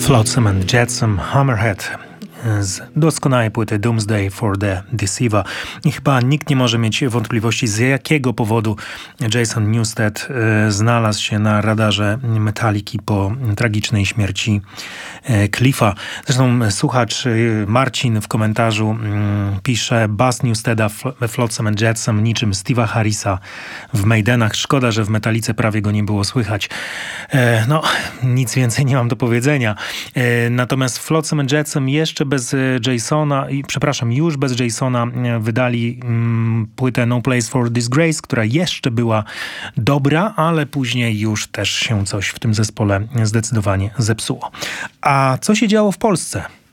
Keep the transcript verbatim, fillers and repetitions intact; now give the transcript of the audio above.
Flotsam and Jetsam, Hammerhead z doskonałej płyty Doomsday for the Deceiver. I chyba nikt nie może mieć wątpliwości, z jakiego powodu Jason Newsted y, znalazł się na radarze Metaliki po tragicznej śmierci y, Cliffa. Zresztą słuchacz y, Marcin w komentarzu y, pisze: bas Newsteda we Flotsam and Jetsam niczym Steve'a Harrisa w Maidenach. Szkoda, że w Metalice prawie go nie było słychać. Y, no, nic więcej nie mam do powiedzenia. Y, natomiast Flotsam and Jetsam jeszcze bez Jasona, i przepraszam, już bez Jasona wydali mm, płytę No Place for Disgrace, która jeszcze była dobra, ale później już też się coś w tym zespole zdecydowanie zepsuło. A co się działo w Polsce?